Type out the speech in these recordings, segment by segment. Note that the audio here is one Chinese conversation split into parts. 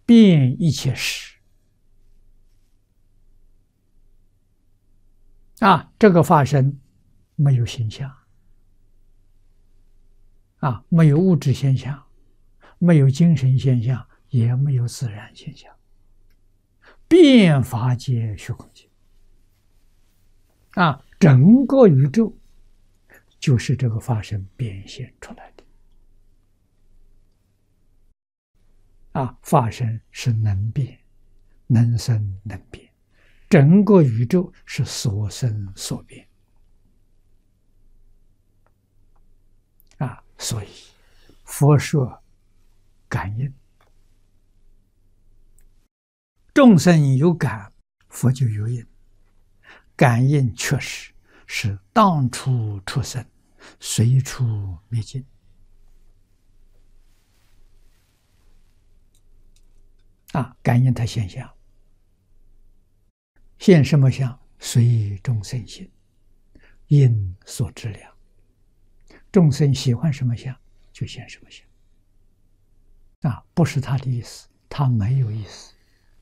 遍一切时。这个法身没有形象，没有物质现象，没有精神现象，也没有自然现象，遍法界虚空界。整个宇宙就是这个法身变现出来的。法身是能变，能生能变，整个宇宙是所生所变。所以佛说感应，众生有感，佛就有应。感应确实是当处出生，随处灭尽。感应它现象，现什么相？随众生心，因所知量。众生喜欢什么相，就现什么相。不是他的意思，他没有意思，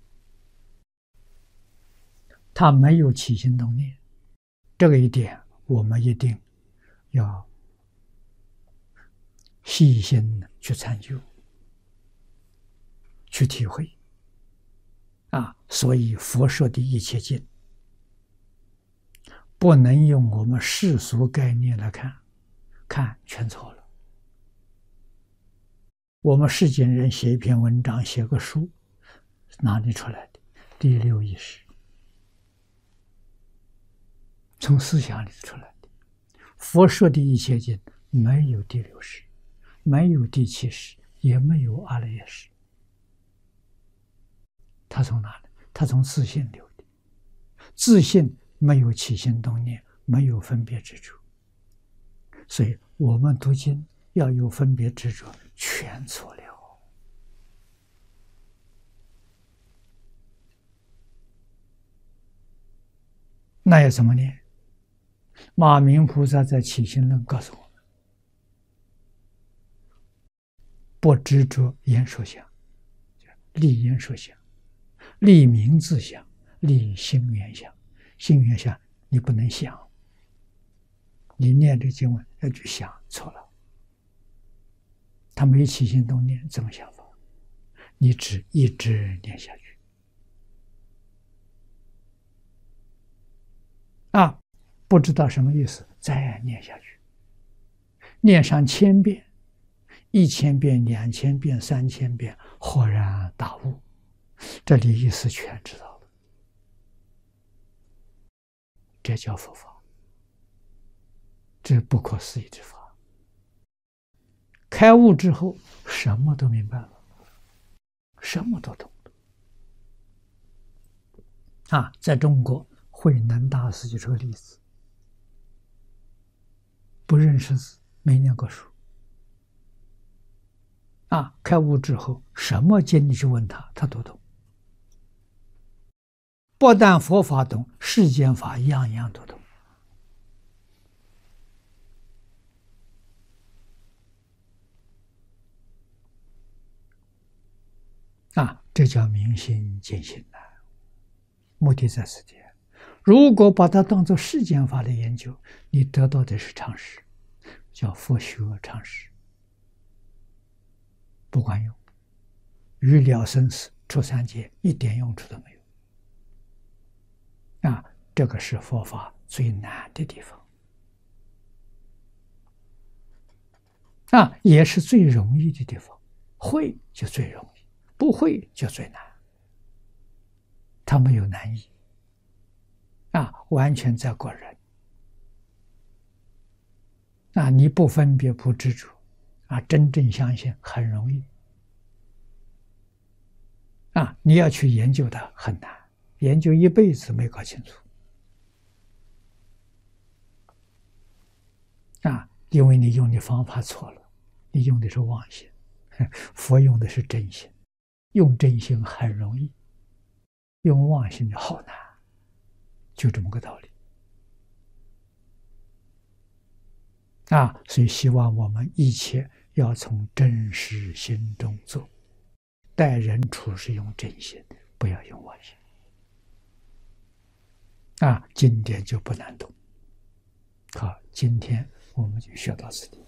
他没有起心动念。这个一点，我们一定要细心去参究，去体会。所以佛说的一切经，不能用我们世俗概念来看，看全错了。我们世间人写一篇文章，写个书，哪里出来的？第六意识，从思想里出来的。佛说的一切经没有第六识，没有第七识，也没有阿赖耶识。他从哪里？他从自信流的。自信没有起心动念，没有分别执着，所以我们读经要有分别执着，全错了。那要怎么念？马明菩萨在起心论告诉我们：不执着言说相，立言说相，立名字相，立心缘相。心缘相你不能想，你念这经文要去想，错了。他没起心动念，怎么想法？你只一直念下去。不知道什么意思，再念下去，念上1000遍，1000遍、2000遍、3000遍，豁然大悟，这里意思全知道了。这叫佛法，这不可思议之法。开悟之后，什么都明白了，什么都懂了。在中国，慧能大师就这个例子。不认识字，没念过书。开悟之后，什么经你去问他，他都懂。不但佛法懂，世间法样样都懂。这叫明心见性呐。目的在此地。如果把它当作世间法的研究，你得到的是常识，叫佛学常识，不管用，于了生死出三界一点用处都没有。这个是佛法最难的地方，也是最容易的地方。会就最容易，不会就最难。它没有难易。完全在过人。你不分别不执着，真正相信很容易。你要去研究它很难，研究一辈子没搞清楚。因为你用的方法错了，你用的是妄心，佛用的是真心，用真心很容易，用妄心就好难，就这么个道理。所以希望我们一切要从真实心中做。 待人处事用真心，不要用妄心。经典就不难懂。好，今天我们就学到此地。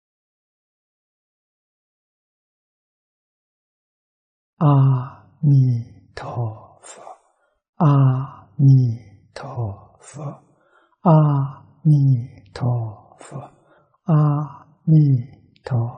阿弥陀佛，阿弥陀佛，阿弥陀佛，阿弥陀。